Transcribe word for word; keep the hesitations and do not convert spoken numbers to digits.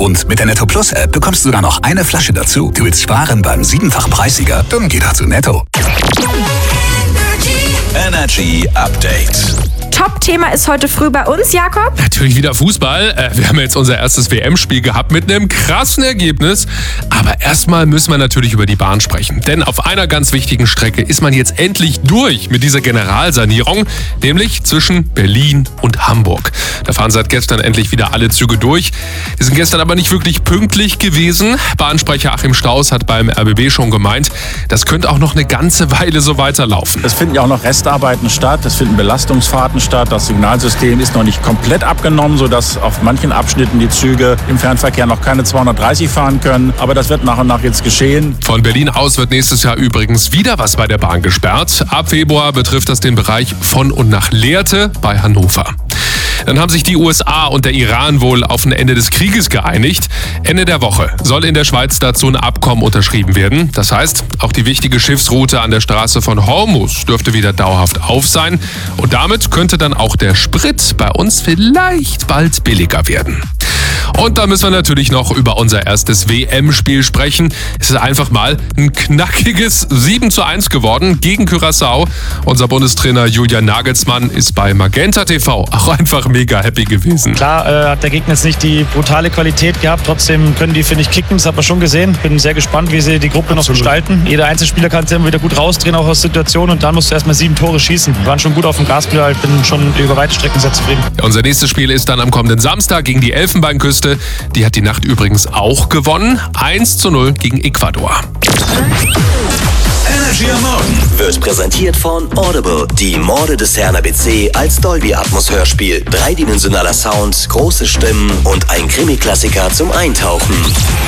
Und mit der Netto Plus App bekommst du sogar noch eine Flasche dazu. Du willst sparen beim siebenfach Preissieger? Dann geh doch zu Netto. Energy Update. Top-Thema ist heute früh bei uns, Jakob. Natürlich wieder Fußball. Wir haben jetzt unser erstes W M-Spiel gehabt mit einem krassen Ergebnis. Aber erstmal müssen wir natürlich über die Bahn sprechen. Denn auf einer ganz wichtigen Strecke ist man jetzt endlich durch mit dieser Generalsanierung, nämlich zwischen Berlin und Hamburg. Da fahren seit gestern endlich wieder alle Züge durch. Die sind gestern aber nicht wirklich pünktlich gewesen. Bahnsprecher Achim Staus hat beim R B B schon gemeint, das könnte auch noch eine ganze Weile so weiterlaufen. Es finden ja auch noch Restarbeiten statt, es finden Belastungsfahrten statt. Das Signalsystem ist noch nicht komplett abgenommen, sodass auf manchen Abschnitten die Züge im Fernverkehr noch keine zweihundertdreißig fahren können. Aber das wird nach und nach jetzt geschehen. Von Berlin aus wird nächstes Jahr übrigens wieder was bei der Bahn gesperrt. Ab Februar betrifft das den Bereich von und nach Lehrte bei Hannover. Dann haben sich die U S A und der Iran wohl auf ein Ende des Krieges geeinigt. Ende der Woche soll in der Schweiz dazu ein Abkommen unterschrieben werden. Das heißt, auch die wichtige Schiffsroute an der Straße von Hormuz dürfte wieder dauerhaft auf sein. Und damit könnte dann auch der Sprit bei uns vielleicht bald billiger werden. Und da müssen wir natürlich noch über unser erstes W M-Spiel sprechen. Es ist einfach mal ein knackiges sieben zu eins geworden gegen Curaçao. Unser Bundestrainer Julian Nagelsmann ist bei Magenta T V auch einfach mega happy gewesen. Klar äh, hat der Gegner jetzt nicht die brutale Qualität gehabt. Trotzdem können die, finde ich, kicken. Das hat man schon gesehen. Bin sehr gespannt, wie sie die Gruppe noch gestalten. Jeder Einzelspieler kann es immer wieder gut rausdrehen, auch aus Situationen. Und dann musst du erstmal sieben Tore schießen. Wir waren schon gut auf dem Gaspedal. Ich bin schon über weite Strecken sehr zufrieden. Ja, unser nächstes Spiel ist dann am kommenden Samstag gegen die Elfenbeinküste. Die hat die Nacht übrigens auch gewonnen. eins zu null gegen Ecuador. Energy am Morgen Wird präsentiert von Audible. Die Morde des Herrn A B C als Dolby Atmos Hörspiel. Dreidimensionaler Sound, große Stimmen und ein Krimi-Klassiker zum Eintauchen.